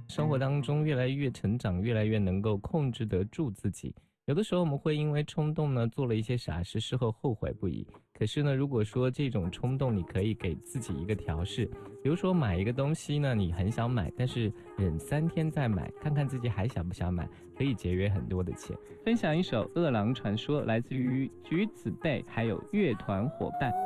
生活当中越来越成长，越来越能够控制得住自己。有的时候我们会因为冲动呢做了一些傻事，事后后悔不已。可是呢，如果说这种冲动你可以给自己一个调试，比如说买一个东西呢，你很想买，但是忍3天再买，看看自己还想不想买，可以节约很多的钱。分享一首《饿狼传说》，来自于橘子贝还有乐团伙伴。